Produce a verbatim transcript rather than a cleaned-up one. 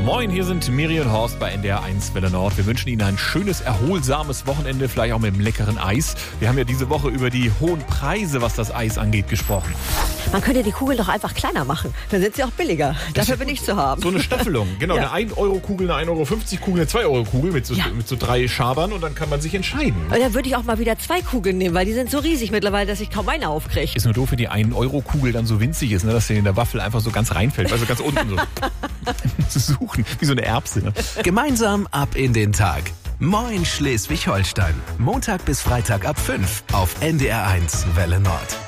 Moin, hier sind Miri und Horst bei N D R eins Welle Nord. Wir wünschen Ihnen ein schönes, erholsames Wochenende, vielleicht auch mit einem leckeren Eis. Wir haben ja diese Woche über die hohen Preise, was das Eis angeht, gesprochen. Man könnte die Kugeln doch einfach kleiner machen. Dann sind sie auch billiger. Dafür bin ich zu haben. So eine Staffelung, genau. Ja. Eine ein Euro Kugel, eine ein Euro fünfzig Kugel, eine zwei Euro Kugel mit so, Ja. mit so drei Schabern und dann kann man sich entscheiden. Und dann würde ich auch mal wieder zwei Kugeln nehmen, weil die sind so riesig mittlerweile, dass ich kaum eine aufkriege. Ist nur doof, wenn die ein Euro Kugel dann so winzig ist, ne, dass sie in der Waffel einfach so ganz reinfällt. Also ganz unten so. Zu suchen, wie so eine Erbse. Ne? Gemeinsam ab in den Tag. Moin Schleswig-Holstein. Montag bis Freitag ab fünf auf N D R eins Welle Nord.